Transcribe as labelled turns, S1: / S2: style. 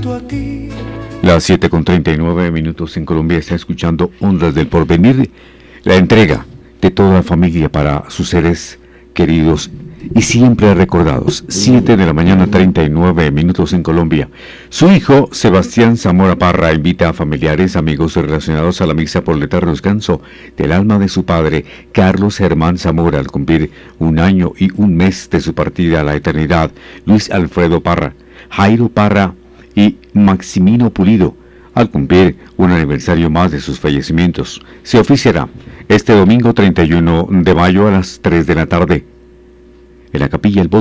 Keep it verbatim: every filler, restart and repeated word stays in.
S1: junto a ti.
S2: Las siete con treinta y nueve minutos en Colombia. Está escuchando Ondas del Porvenir, la entrega de toda la familia para sus seres queridos y siempre recordados. Siete de la mañana, treinta y nueve minutos en Colombia. Su hijo, Sebastián Zamora Parra, invita a familiares, amigos relacionados a la misa por el eterno descanso del alma de su padre, Carlos Germán Zamora, al cumplir un año y un mes de su partida a la eternidad. Luis Alfredo Parra, Jairo Parra y Maximino Pulido, al cumplir un aniversario más de sus fallecimientos. Se oficiará este domingo treinta y uno de mayo a las tres de la tarde en la capilla El